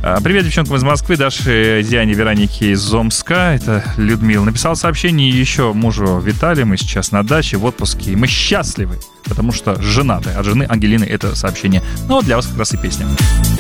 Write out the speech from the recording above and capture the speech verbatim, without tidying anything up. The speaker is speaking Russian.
Привет девчонкам из Москвы, Даше, Диане, Веронике из Омска. Это Людмила. Написал сообщение еще мужу Виталию. Мы сейчас на даче, в отпуске. И мы счастливы, потому что женаты. От жены Ангелины это сообщение. Ну, вот для вас как раз и песня.